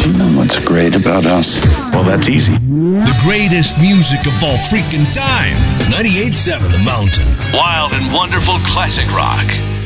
You know what's great about us? Well, that's easy. The greatest music of all freaking time. 98.7 The Mountain. Wild and wonderful classic rock.